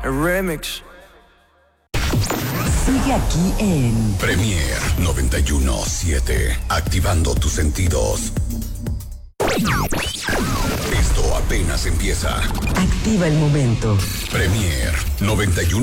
remix. Sigue aquí en Premier 91.7, activando tus sentidos. Esto apenas empieza. Activa el Momento. Premier 91.